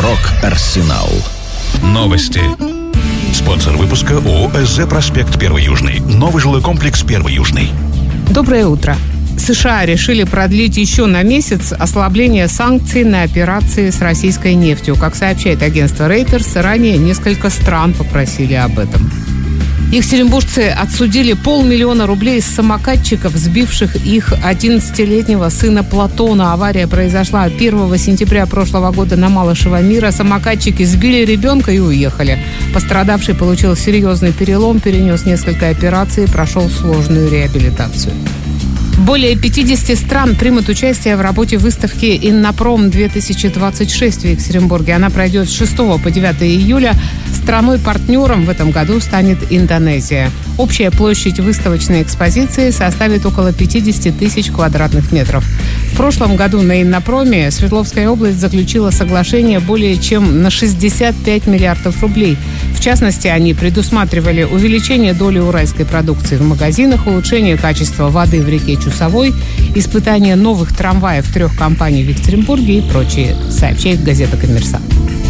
Рок-Арсенал. Новости. Спонсор выпуска ООО «СЗ Проспект 1 Южный». Новый жилой комплекс 1 Южный. Доброе утро. США решили продлить еще на месяц ослабление санкций на операции с российской нефтью. Как сообщает агентство Reuters, ранее несколько стран попросили об этом. Екатеринбуржцы отсудили 500 000 рублей с самокатчиков, сбивших их 11-летнего сына Платона. Авария произошла 1 сентября прошлого года на Малышево Мира. Самокатчики сбили ребенка и уехали. Пострадавший получил серьезный перелом, перенес несколько операций и прошел сложную реабилитацию. Более 50 стран примут участие в работе выставки «Иннопром-2026» в Екатеринбурге. Она пройдет с 6 по 9 июля. Страной-партнером в этом году станет Индонезия. Общая площадь выставочной экспозиции составит около 50 000 квадратных метров. В прошлом году на Иннопроме Свердловская область заключила соглашение более чем на 65 миллиардов рублей. В частности, они предусматривали увеличение доли уральской продукции в магазинах, улучшение качества воды в реке Чусовой, испытание новых трамваев 3 компаний в Екатеринбурге и прочее, сообщает газета «Коммерсант».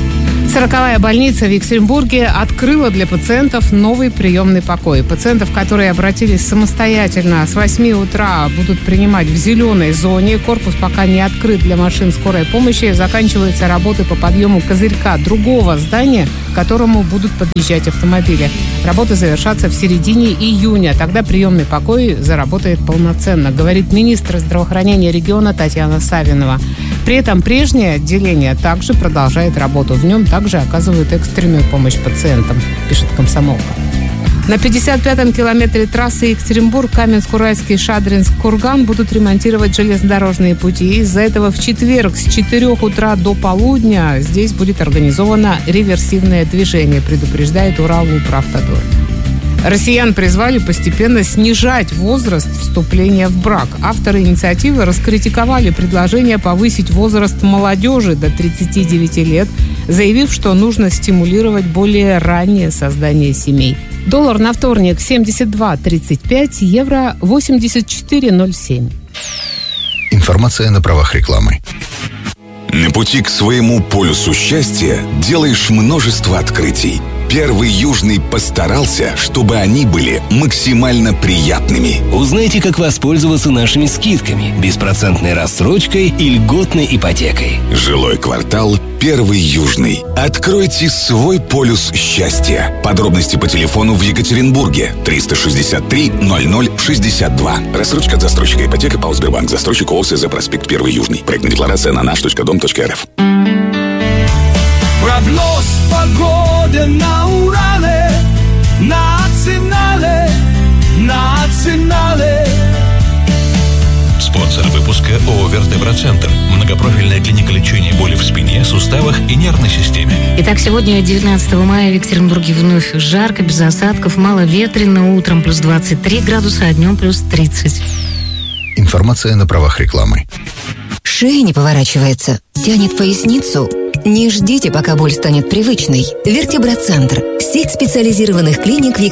40-я больница в Екатеринбурге открыла для пациентов новый приемный покой. Пациентов, которые обратились самостоятельно с 8 утра, будут принимать в зеленой зоне. Корпус пока не открыт для машин скорой помощи. Заканчиваются работы по подъему козырька другого здания, к которому будут подъезжать автомобили. Работы завершатся в середине июня. Тогда приемный покой заработает полноценно, говорит министр здравоохранения региона Татьяна Савинова. При этом прежнее отделение также продолжает работу. В нем также оказывают экстренную помощь пациентам, пишет «Комсомолка». На 55-м километре трассы Екатеринбург, Каменск-Уральский, Шадринск-Курган будут ремонтировать железнодорожные пути. Из-за этого в четверг с 4 утра до полудня здесь будет организовано реверсивное движение, предупреждает Уралуправтодор. Россиян призвали постепенно снижать возраст вступления в брак. Авторы инициативы раскритиковали предложение повысить возраст молодежи до 39 лет, заявив, что нужно стимулировать более раннее создание семей. Доллар на вторник 72.35, евро 84.07. Информация на правах рекламы. На пути к своему полюсу счастья делаешь множество открытий. 1 Южный постарался, чтобы они были максимально приятными. Узнайте, как воспользоваться нашими скидками, беспроцентной рассрочкой и льготной ипотекой. Жилой квартал 1 Южный. Откройте свой полюс счастья. Подробности по телефону в Екатеринбурге 363 0062. Рассрочка от застройщика ипотека ПАО Сбербанк. Застройщик ООО «СЗ Проспект 1 Южный». Проектная декларация на наш.дом.рф. Прогноз погоды на Урале, национале. Спонсор выпуска ООО «Вертеброцентр». Многопрофильная клиника лечения боли в спине, суставах и нервной системе. Итак, сегодня, 19 мая, в Екатеринбурге вновь жарко, без осадков, маловетренно. Утром плюс 23 градуса, а днем плюс 30. Информация на правах рекламы. Шея не поворачивается, тянет поясницу. Не ждите, пока боль станет привычной. Вертеброцентр. Сеть специализированных клиник в